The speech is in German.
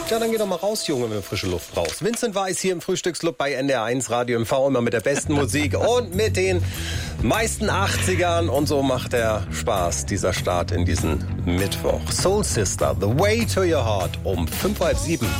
Ja, dann geh doch mal raus, Junge, wenn du frische Luft brauchst. Vincent Weiss hier im Frühstücksclub bei NDR1 Radio MV, immer mit der besten Musik und mit den meisten 80ern. Und so macht der Spaß, dieser Start in diesen Mittwoch. Soul Sister, The Way to Your Heart um 6:05.